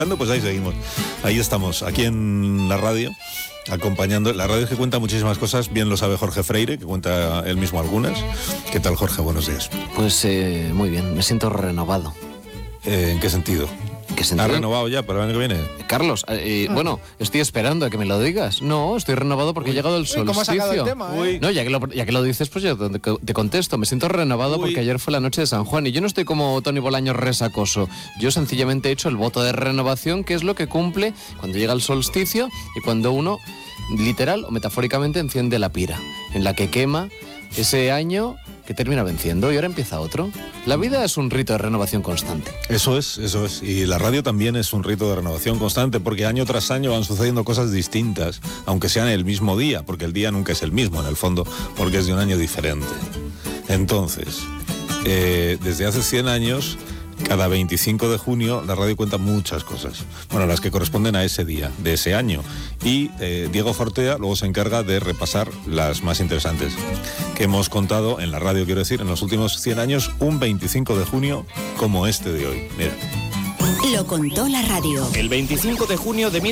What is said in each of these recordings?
Pues ahí seguimos, ahí estamos, aquí en la radio, acompañando. La radio es que cuenta muchísimas cosas, bien lo sabe Jorge Freire, que cuenta él mismo algunas. ¿Qué tal, Jorge? Buenos días. Pues muy bien, me siento renovado. ¿En qué sentido? ¿Has renovado ya para el año que viene? Carlos, bueno, estoy esperando a que me lo digas. No, estoy renovado porque ha llegado el solsticio. ¿Cómo has sacado el tema, No, ya que lo dices, pues yo te contesto. Me siento renovado porque ayer fue la noche de San Juan y yo no estoy como Tony Bolaños resacoso. Yo sencillamente he hecho el voto de renovación, que es lo que cumple cuando llega el solsticio y cuando uno, literal o metafóricamente, enciende la pira, en la que quema ese año que termina venciendo y ahora empieza otro. La vida es un rito de renovación constante. Eso es. Y la radio también es un rito de renovación constante, porque año tras año van sucediendo cosas distintas, aunque sean el mismo día, porque el día nunca es el mismo en el fondo, porque es de un año diferente. Entonces, desde hace 100 años... Cada 25 de junio la radio cuenta muchas cosas, bueno, las que corresponden a ese día, de ese año. Y Diego Fortea luego se encarga de repasar las más interesantes que hemos contado en la radio, quiero decir, en los últimos 100 años, un 25 de junio como este de hoy. Mira. Lo contó la radio. El 25 de junio de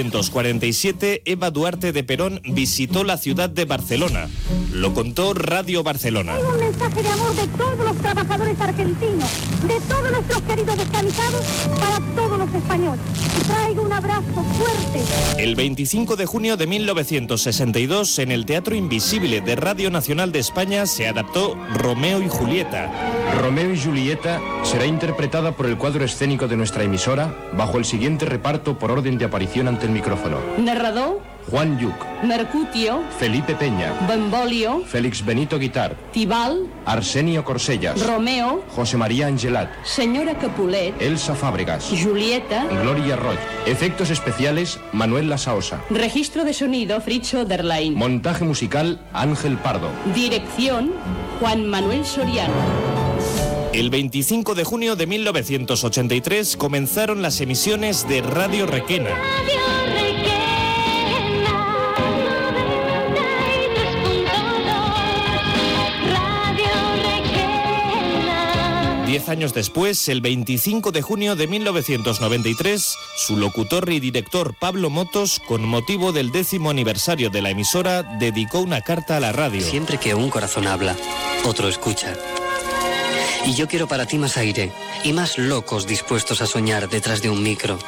1947, Eva Duarte de Perón visitó la ciudad de Barcelona. Lo contó Radio Barcelona. Un mensaje de amor de todos los trabajadores argentinos, de todos nuestros queridos descamisados, para todos los españoles. Traigo un abrazo fuerte. El 25 de junio de 1962, en el Teatro Invisible de Radio Nacional de España, se adaptó Romeo y Julieta. Romeo y Julieta será interpretada por el cuadro escénico de nuestra emisora bajo el siguiente reparto por orden de aparición ante el micrófono. Narrador: Juan Lluc, Mercutio, Felipe Peña, Benvolio, Félix Benito Guitart, Tibal, Arsenio Corsellas, Romeo, José María Angelat, Señora Capulet, Elsa Fábregas, Julieta, Gloria Roig. Efectos especiales, Manuel Lasaosa. Registro de sonido, Fritz Oderlein. Montaje musical, Ángel Pardo. Dirección, Juan Manuel Soriano. El 25 de junio de 1983 comenzaron las emisiones de Radio Requena. 10 años después, el 25 de junio de 1993, su locutor y director Pablo Motos, con motivo del 10º aniversario de la emisora, dedicó una carta a la radio. Siempre que un corazón habla, otro escucha. Y yo quiero para ti más aire y más locos dispuestos a soñar detrás de un micro.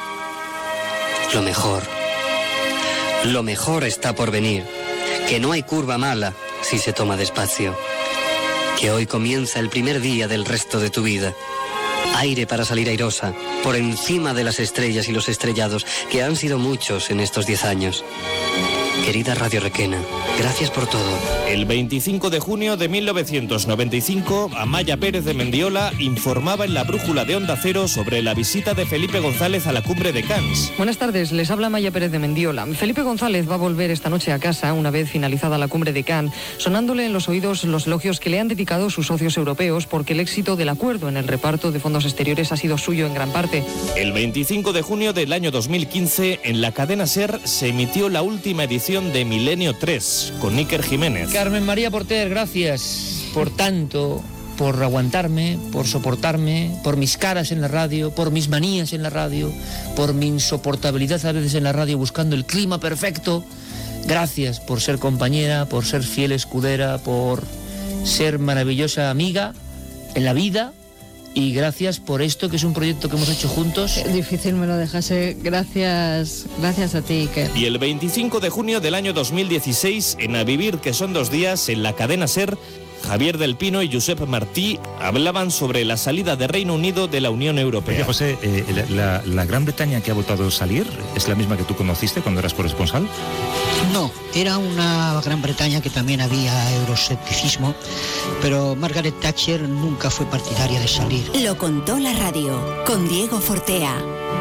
Lo mejor está por venir. Que no hay curva mala si se toma despacio. Que hoy comienza el primer día del resto de tu vida. Aire para salir airosa, por encima de las estrellas y los estrellados, que han sido muchos en estos 10 años. Querida Radio Requena, gracias por todo. El 25 de junio de 1995, Amaya Pérez de Mendiola informaba en la brújula de Onda Cero sobre la visita de Felipe González a la cumbre de Cannes. Buenas tardes, les habla Amaya Pérez de Mendiola. Felipe González va a volver esta noche a casa, una vez finalizada la cumbre de Cannes, sonándole en los oídos los elogios que le han dedicado sus socios europeos, porque el éxito del acuerdo en el reparto de fondos exteriores ha sido suyo en gran parte. El 25 de junio del año 2015, en la cadena SER, se emitió la última edición de Milenio 3, con Iker Jiménez. Carmen María Porter, gracias por tanto, por aguantarme, por soportarme, por mis caras en la radio, por mis manías en la radio, por mi insoportabilidad a veces en la radio buscando el clima perfecto. Gracias por ser compañera, por ser fiel escudera, por ser maravillosa amiga en la vida. Y gracias por esto, que es un proyecto que hemos hecho juntos. Difícil me lo dejase. Gracias a ti, Iker. Y el 25 de junio del año 2016, en A Vivir, que son 2 días, en la cadena SER, Javier del Pino y Josep Martí hablaban sobre la salida de Reino Unido de la Unión Europea. Oye, José, la Gran Bretaña que ha votado salir, ¿es la misma que tú conociste cuando eras corresponsal? No, era una Gran Bretaña que también había euroscepticismo, pero Margaret Thatcher nunca fue partidaria de salir. Lo contó la radio, con Diego Fortea.